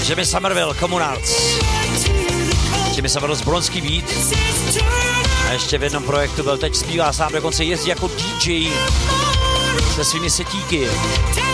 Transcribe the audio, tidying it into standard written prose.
Jimmy Somerville, Communards. Jimmy Somerville z Bronský beat. A ještě v jednom projektu byl, teď zpívá sám, dokonce jezdí jako DJ se svými setíky.